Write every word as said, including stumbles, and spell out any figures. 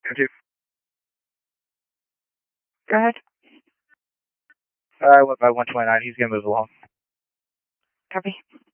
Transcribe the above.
Two. Go ahead. I went by one twenty-nine. He's going to move along. Copy.